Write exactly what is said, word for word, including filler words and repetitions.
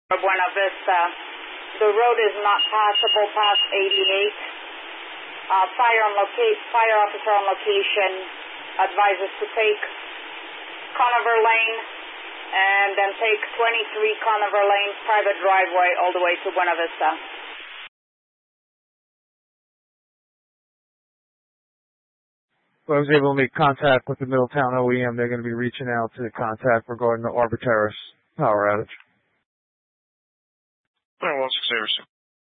Buena Vista. The road is not passable past eighty-eight. Uh, fire on loca- fire officer on location advises to take Conover Lane and then take twenty-three Conover Lane, private driveway, all the way to Buena Vista. So I was able to make contact with the Middletown O E M. They're going to be reaching out to contact regarding the Arborterrace power outage. All right, well, six